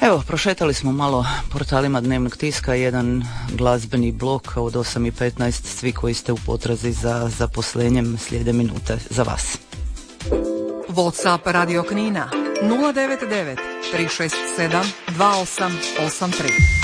Evo, prošetali smo malo portalima dnevnog tiska, jedan glazbeni blok od 8:15, svi koji ste u potrazi za zaposlenjem, slijede minute za vas. WhatsApp Radio Knina 099 367 2883.